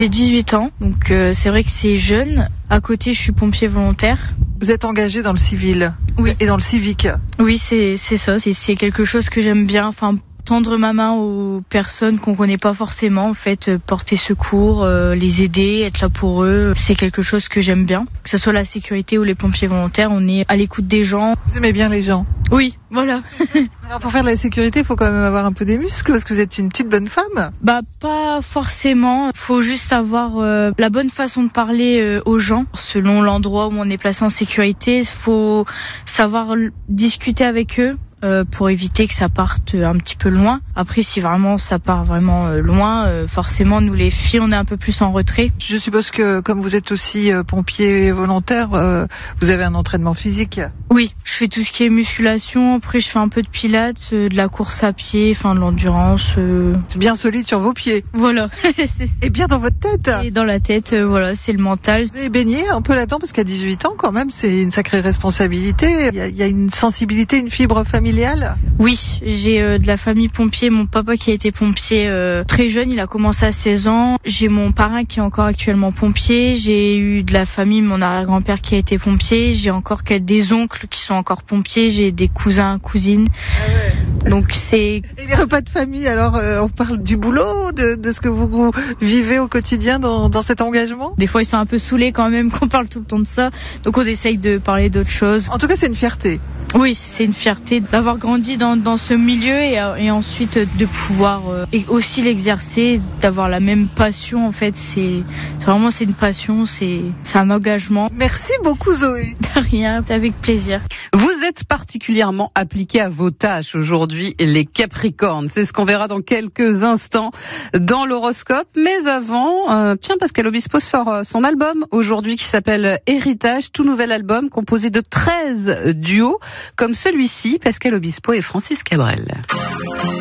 J'ai 18 ans, donc c'est vrai que c'est jeune. À côté, je suis pompier volontaire. Vous êtes engagé dans le civil et dans le civique. Oui, c'est ça. C'est quelque chose que j'aime bien. Enfin, tendre ma main aux personnes qu'on connaît pas forcément, en fait, porter secours, les aider, être là pour eux, c'est quelque chose que j'aime bien. Que ce soit la sécurité ou les pompiers volontaires, on est à l'écoute des gens. Vous aimez bien les gens? Oui, voilà. Alors pour faire de la sécurité, il faut quand même avoir un peu des muscles parce que vous êtes une petite bonne femme. Pas forcément. Faut juste avoir la bonne façon de parler aux gens. Selon l'endroit où on est placé en sécurité, faut savoir discuter avec eux. Pour éviter que ça parte un petit peu loin. Après, si vraiment ça part vraiment loin, forcément, nous les filles, on est un peu plus en retrait. Je suppose que comme vous êtes aussi pompier volontaire, vous avez un entraînement physique. Oui, je fais tout ce qui est musculation. Après, je fais un peu de pilates, de la course à pied, enfin de l'endurance. C'est bien solide sur vos pieds. Voilà. Et bien dans votre tête. Et dans la tête, voilà, c'est le mental. Vous avez baigné un peu là-dedans parce qu'à 18 ans, quand même, c'est une sacrée responsabilité. Il y a une sensibilité, une fibre familiale. Oui, j'ai de la famille pompier. Mon papa qui a été pompier très jeune, il a commencé à 16 ans. J'ai mon parrain qui est encore actuellement pompier. J'ai eu de la famille, mon arrière-grand-père qui a été pompier. J'ai encore des oncles qui sont encore pompiers. J'ai des cousins, cousines. Ah ouais. Donc c'est... Et les repas de famille, alors on parle du boulot, de ce que vous vivez au quotidien dans cet engagement? Des fois ils sont un peu saoulés quand même qu'on parle tout le temps de ça. Donc on essaye de parler d'autres choses. En tout cas c'est une fierté. Oui, c'est une fierté d'avoir grandi dans ce milieu et ensuite de pouvoir et aussi l'exercer, d'avoir la même passion en fait. C'est une passion, c'est un engagement. Merci beaucoup Zoé. De rien, avec plaisir. Vous êtes particulièrement appliqué à vos tâches aujourd'hui, les Capricornes. C'est ce qu'on verra dans quelques instants dans l'horoscope. Mais avant, Pascal Obispo sort son album aujourd'hui qui s'appelle Héritage, tout nouvel album composé de 13 duos comme celui-ci, Pascal Obispo et Francis Cabrel.